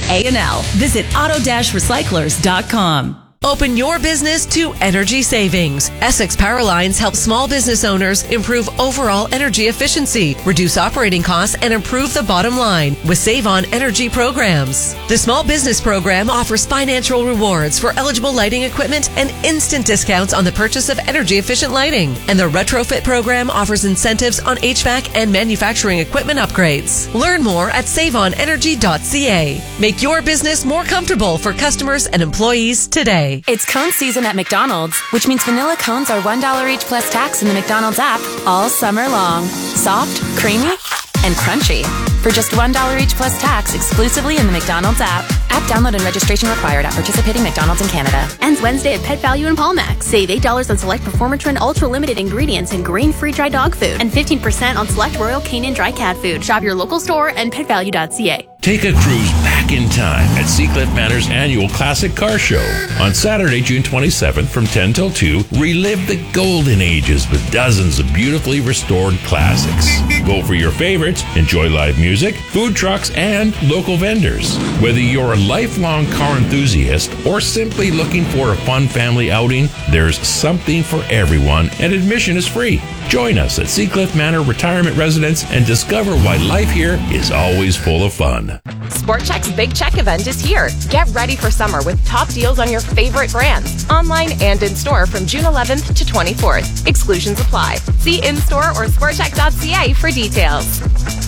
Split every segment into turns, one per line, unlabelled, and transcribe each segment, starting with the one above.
A&L. Visit auto-recyclers.com.
Open your business to energy savings. Essex Power Lines helps small business owners improve overall energy efficiency, reduce operating costs, and improve the bottom line with Save On Energy programs. The Small Business Program offers financial rewards for eligible lighting equipment and instant discounts on the purchase of energy-efficient lighting. And the Retrofit Program offers incentives on HVAC and manufacturing equipment upgrades. Learn more at saveonenergy.ca. Make your business more comfortable for customers and employees today.
It's cone season at McDonald's, which means vanilla cones are $1 each plus tax in the McDonald's app all summer long. Soft, creamy, and crunchy. For just $1 each plus tax exclusively in the McDonald's app. App download and registration required at participating McDonald's in Canada.
Ends Wednesday at Pet Value in Palmax. Save $8 on select Performatrin Ultra Limited ingredients and grain-free dry dog food, and 15% on select Royal Canin dry cat food. Shop your local store and petvalue.ca.
Take a cruise back in time at Seacliff Manor's annual Classic Car Show. On Saturday, June 27th from 10 till 2, relive the golden ages with dozens of beautifully restored classics. Vote for your favorites, enjoy live music, food trucks, and local vendors. Whether you're a lifelong car enthusiast or simply looking for a fun family outing, there's something for everyone, and admission is free. Join us at Seacliff Manor Retirement Residence and discover why life here is always full of fun.
Sport Chek's Big Check event is here. Get ready for summer with top deals on your favorite brands, online and in store from June 11th to 24th. Exclusions apply. See in-store or sportcheck.ca for details.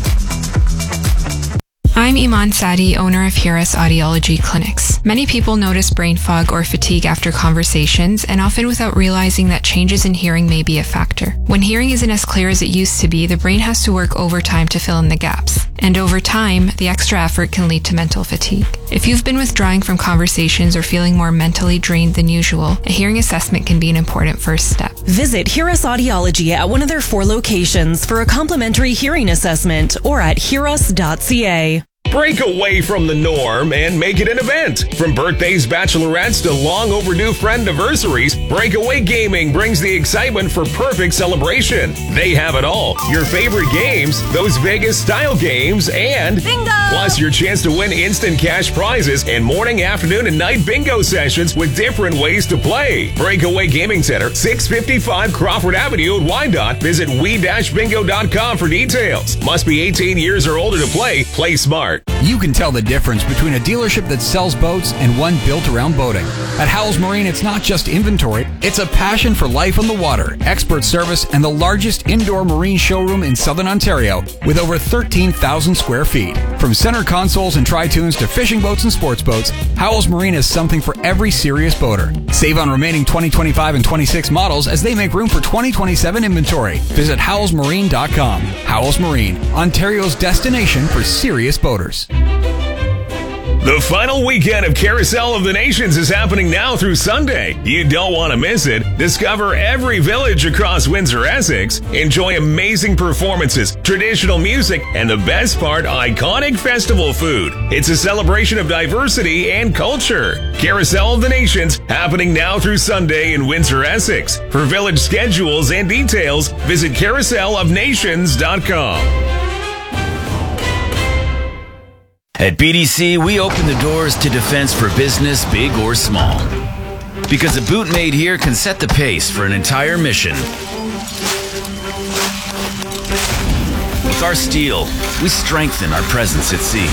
I'm Iman Sadi, owner of Hiras Audiology Clinics. Many people notice brain fog or fatigue after conversations, and often without realizing that changes in hearing may be a factor. When hearing isn't as clear as it used to be, the brain has to work overtime to fill in the gaps. And over time, the extra effort can lead to mental fatigue. If you've been withdrawing from conversations or feeling more mentally drained than usual, a hearing assessment can be an important first step.
Visit Hiras Audiology at one of their 4 locations for a complimentary hearing assessment or at hiras.ca.
Break away from the norm and make it an event. From birthdays, bachelorettes to long overdue friend anniversaries, Breakaway Gaming brings the excitement for perfect celebration. They have it all. Your favorite games, those Vegas-style games, and
bingo!
Plus your chance to win instant cash prizes and morning, afternoon, and night bingo sessions with different ways to play. Breakaway Gaming Center, 655 Crawford Avenue in Wyandotte. Visit we-bingo.com for details. Must be 18 years or older to play. Play smart.
You can tell the difference between a dealership that sells boats and one built around boating. At Howells Marine, it's not just inventory, it's a passion for life on the water, expert service, and the largest indoor marine showroom in Southern Ontario with over 13,000 square feet. From center consoles and tri-tunes to fishing boats and sports boats, Howells Marine has something for every serious boater. Save on remaining 2025 and 26 models as they make room for 2027 inventory. Visit howellsmarine.com. Howells Marine, Ontario's destination for serious boaters.
The final weekend of Carousel of the Nations is happening now through Sunday. You don't want to miss it. Discover every village across Windsor, Essex. Enjoy amazing performances, traditional music, and the best part, iconic festival food. It's a celebration of diversity and culture. Carousel of the Nations happening now through Sunday in Windsor, Essex. For village schedules and details, visit carouselofnations.com.
At BDC, we open the doors to defense for business, big or small. Because a boot made here can set the pace for an entire mission. With our steel, we strengthen our presence at sea.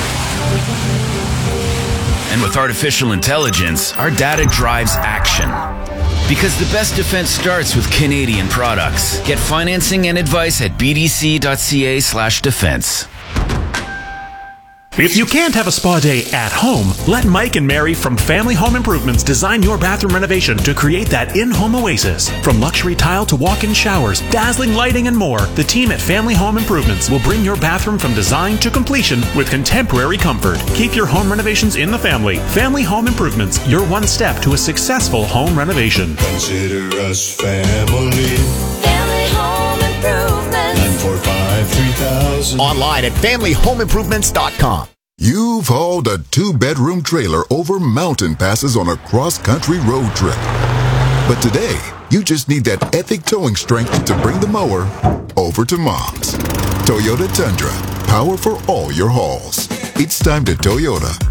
And with artificial intelligence, our data drives action. Because the best defense starts with Canadian products. Get financing and advice at bdc.ca/defense.
If you can't have a spa day at home, let Mike and Mary from Family Home Improvements design your bathroom renovation to create that in-home oasis. From luxury tile to walk-in showers, dazzling lighting, and more, the team at Family Home Improvements will bring your bathroom from design to completion with contemporary comfort. Keep your home renovations in the family. Family Home Improvements, your one step to a successful home renovation.
Consider us family. Family Home Improvements. 945-3000.
Online at familyhomeimprovements.com.
You've hauled a 2-bedroom trailer over mountain passes on a cross-country road trip. But today, you just need that epic towing strength to bring the mower over to Mom's. Toyota Tundra, power for all your hauls. It's time to Toyota.